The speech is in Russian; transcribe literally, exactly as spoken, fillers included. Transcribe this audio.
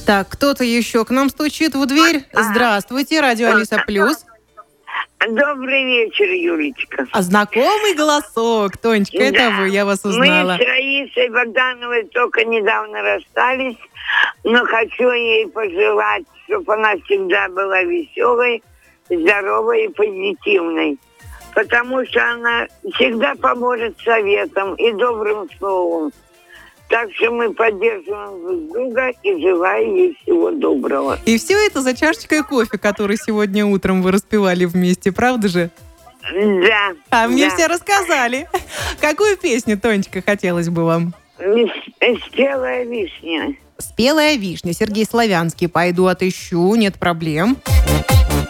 Так, кто-то еще к нам стучит в дверь. Здравствуйте, радио Алиса Плюс. Добрый вечер, Юлечка. А знакомый голосок, Тонечка, это Да. вы, я вас узнала. Мы с Раисой Богдановой только недавно расстались, но хочу ей пожелать, чтобы она всегда была веселой, здоровой и позитивной. Потому что она всегда поможет советом и добрым словом. Так что мы поддерживаем друг друга и желаю ей всего доброго. И все это за чашечкой кофе, который сегодня утром вы распевали вместе, правда же? Да. А мне да. все рассказали. Какую песню, Тонечка, хотелось бы вам? Спелая вишня. «Спелая вишня». Сергей Славянский. Пойду отыщу, нет проблем.